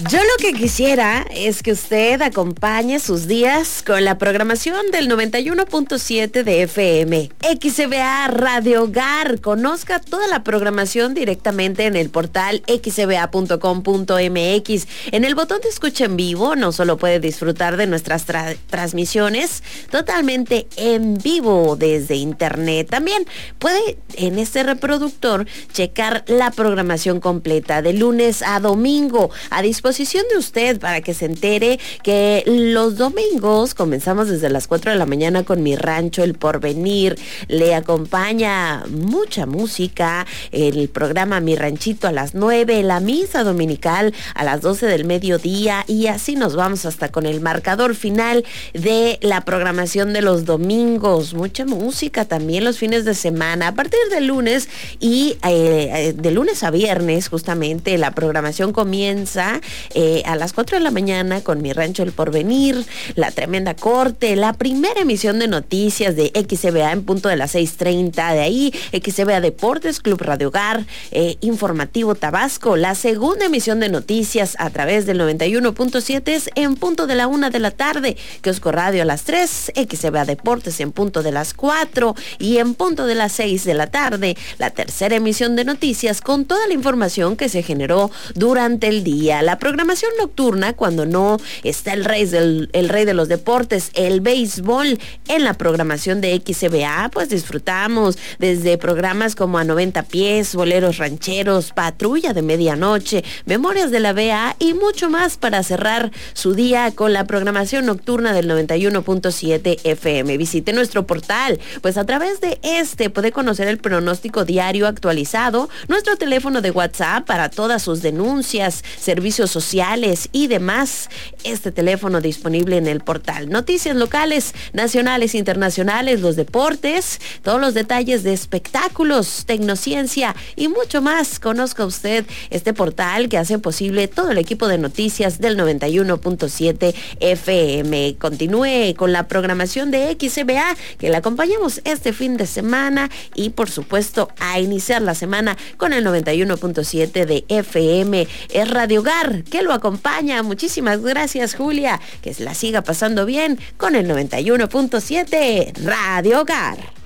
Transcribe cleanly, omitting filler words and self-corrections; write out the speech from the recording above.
Yo lo que quisiera es que usted acompañe sus días con la programación del 91.7 de FM, XCBA Radio Hogar. Conozca toda la programación directamente en el portal xcba.com.mx. En el botón de escucha en vivo no solo puede disfrutar de nuestras transmisiones totalmente en vivo desde internet, también puede en este reproductor checar la programación completa de lunes a domingo a disposición de usted para que se entere que los domingos comenzamos desde las 4 de la mañana con Mi Rancho El Porvenir. Le acompaña mucha música, el programa Mi Ranchito a las 9, la misa dominical a las 12 del mediodía, y así nos vamos hasta con el marcador final de la programación de los domingos. Mucha música también los fines de semana a partir del lunes, y de lunes a viernes justamente la programación comienza a las 4 de la mañana con Mi Rancho El Porvenir, La Tremenda Corte, la primera emisión de noticias de XCBA en punto de las 6:30, de ahí XCBA Deportes, Club Radio Hogar, Informativo Tabasco, la segunda emisión de noticias a través del 91.7 en punto de la 1 de la tarde, Kiosco Radio a las 3, XCBA Deportes en punto de las 4 y en punto de las 6 de la tarde, la tercera emisión de noticias con toda la información que se generó durante el día. La programación nocturna, cuando no está el rey de los deportes, el béisbol, en la programación de XCBA, pues disfrutamos desde programas como A 90 Pies, Boleros Rancheros, Patrulla de Medianoche, Memorias de la BA y mucho más para cerrar su día con la programación nocturna del 91.7 FM. Visite nuestro portal, pues a través de puede conocer el pronóstico diario actualizado, nuestro teléfono de WhatsApp para todas sus denuncias, servicios sociales y demás. Este teléfono disponible en el portal. Noticias locales, nacionales, internacionales, los deportes, todos los detalles de espectáculos, tecnociencia y mucho más. Conozca usted este portal que hace posible todo el equipo de noticias del 91.7 FM. Continúe con la programación de XCBA, que la acompañamos este fin de semana, y por supuesto a iniciar la semana con el 91.7 de FM. Es Radio Hogar que lo acompaña. Muchísimas gracias, Julia. Que la siga pasando bien con el 91.7 Radio Hogar.